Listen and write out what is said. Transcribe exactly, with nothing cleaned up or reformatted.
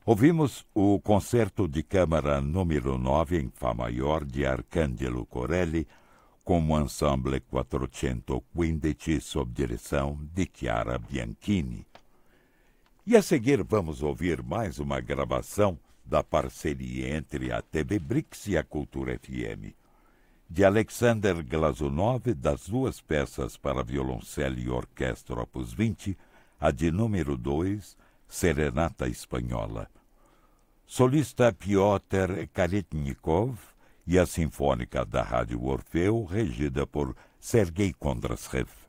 Ouvimos o Concerto de Câmara número nove em Fá maior de Arcangelo Corelli, com o Ensemble quattrocentoquindici sob direção de Chiara Bianchini. E a seguir vamos ouvir mais uma gravação da parceria entre a T V Brix e a Cultura F M. De Alexander Glazunov, das duas peças para violoncelo e orquestra opus vinte, a de número dois, Serenata Espanhola. Solista Piotr Karetnikov e a Sinfônica da Rádio Orfeu, regida por Sergei Kondrashev.